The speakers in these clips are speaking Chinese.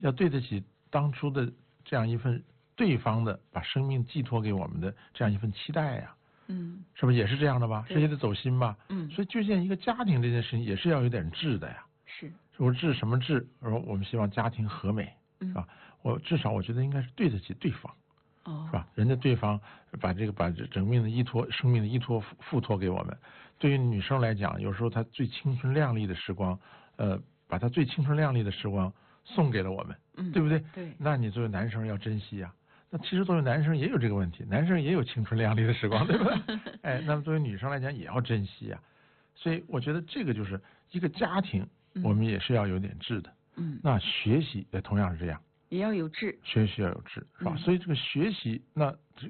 要对得起当初的这样一份对方的把生命寄托给我们的这样一份期待呀。是不是也是这样的吧？这也得走心吧。所以就像一个家庭这件事情也是要有点治的呀。 是我治什么治？我们希望家庭和美，是吧？至少我觉得应该是对得起对方，是吧？人家对方把生命的依托付托给我们。对于女生来讲，有时候她最青春靓丽的时光，把她最青春靓丽的时光送给了我们，对不对？ 对。 那你作为男生要珍惜呀。那其实作为男生也有这个问题，男生也有青春靓丽的时光，对吧？那么作为女生来讲也要珍惜呀。所以我觉得这个就是一个家庭，我们也是要有点志的。那学习也同样是这样， 也要有志， 学习要有志，是吧？所以这个学习，那这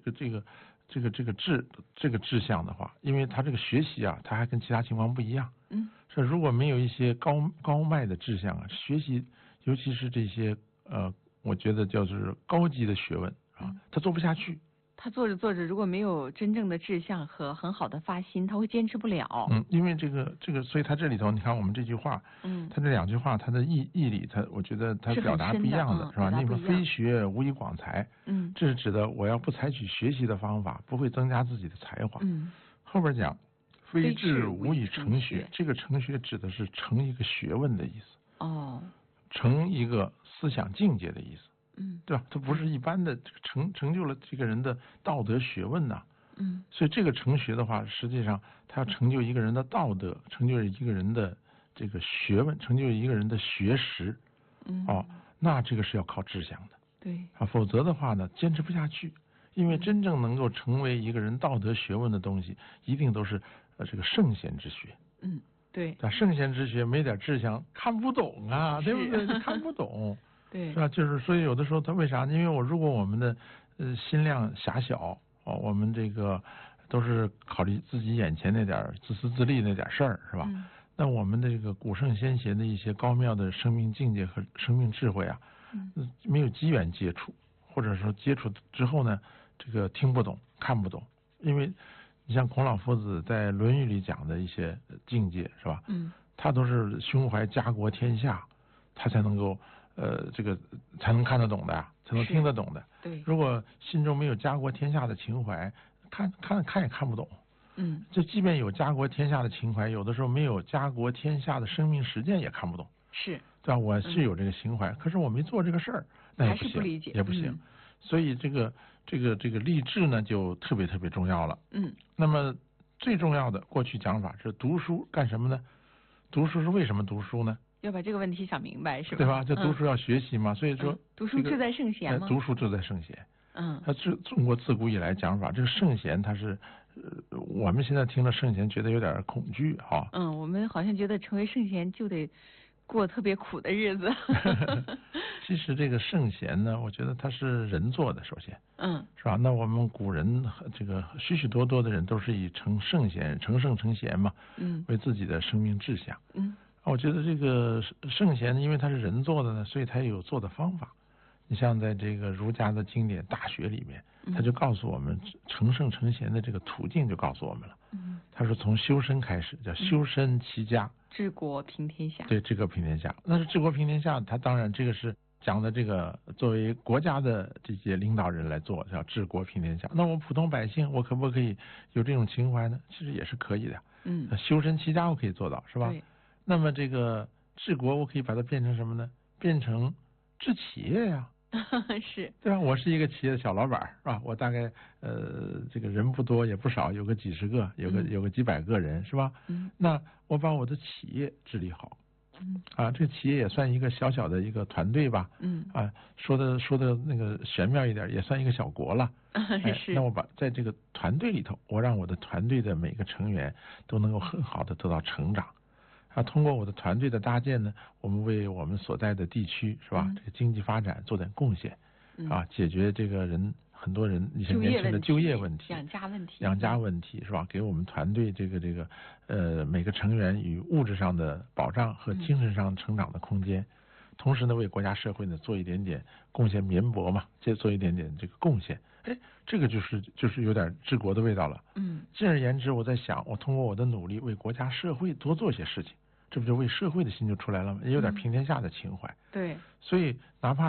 个志向的话，因为他这个学习啊，他还跟其他情况不一样。说如果没有一些高迈的志向啊，学习尤其是这些我觉得叫做高级的学问啊，他做不下去。 他做着做着，如果没有真正的志向和很好的发心，他会坚持不了。 因为这个，所以他这里头，你看我们这句话，他这两句话，他的义理，我觉得他表达不一样的，是吧？你们非学无以广才，这是指的我要不采取学习的方法，不会增加自己的才华。后边讲非志无以成学，这个成学指的是成一个学问的意思，成一个思想境界的意思。对吧？它不是一般的成就了这个人的道德学问呐。所以这个成学的话，实际上它要成就一个人的道德，成就一个人的这个学问，成就一个人的学识。那这个是要靠志向的。 对否则的话呢，坚持不下去。因为真正能够成为一个人道德学问的东西，一定都是这个圣贤之学。 对。 圣贤之学没点志向，看不懂啊，对不对？看不懂。 对， 是吧？就是所以有的时候他为啥呢？因为如果我们的心量狭小，我们这个都是考虑自己眼前那点自私自利那点事儿，是吧？那我们的这个古圣先贤的一些高妙的生命境界和生命智慧啊，没有机缘接触，或者说接触之后呢，这个听不懂、看不懂。因为你像孔老夫子在《论语》里讲的一些境界，是吧？他都是胸怀家国天下，他才能够。这个才能看得懂的呀，才能听得懂的。 对， 如果心中没有家国天下的情怀，看也看不懂。这即便有家国天下的情怀，有的时候没有家国天下的生命实践也看不懂。 是， 对吧？我是有这个情怀，可是我没做这个事儿，那也不行， 还是不理解， 也不行。所以这个励志呢，就特别特别重要了。那么最重要的，过去讲法是读书干什么呢？读书是为什么读书呢？ 要把这个问题想明白，是吧？ 对吧？就读书要学习嘛，所以说读书志在圣贤吗？ 读书志在圣贤。他中国自古以来讲法，这个圣贤他是我们现在听了圣贤觉得有点恐惧哈。 我们好像觉得成为圣贤就得过特别苦的日子。 其实这个圣贤呢，我觉得他是人做的，首先，是吧？那我们古人这个许许多多的人都是以成圣成贤嘛，为自己的生命志向。我觉得这个圣贤呢，因为他是人做的呢，所以他也有做的方法。你像在这个儒家的经典《大学》里面，他就告诉我们成圣成贤的这个途径，就告诉我们了。他说从修身开始，叫修身齐家， 治国平天下。 对，治国平天下。那是治国平天下，他当然这个是讲的这个作为国家的这些领导人来做，叫治国平天下。那我普通百姓，我可不可以有这种情怀呢？其实也是可以的。修身齐家我可以做到，是吧？那么这个治国，我可以把它变成什么呢？变成治企业呀。 是， 对吧？我是一个企业的小老板，是吧？我大概这个人不多也不少，有个几十个，有个几百个人，是吧？那我把我的企业治理好，这个企业也算一个小小的一个团队吧。说的那个玄妙一点，也算一个小国了。那我在这个团队里头，我让我的团队的每个成员都能够很好的得到成长。通过我的团队的搭建呢，我们为我们所在的地区，是吧？这个经济发展做点贡献，解决这个很多人一些年轻的就业问题、养家问题，是吧？给我们团队这个每个成员与物质上的保障和精神上成长的空间，同时呢，为国家社会呢做一点点贡献绵薄嘛，做一点点这个贡献。这个就是有点治国的味道了。进而言之，我在想，我通过我的努力为国家社会多做些事情，这不就为社会的心就出来了吗？也有点平天下的情怀。 对， 所以哪怕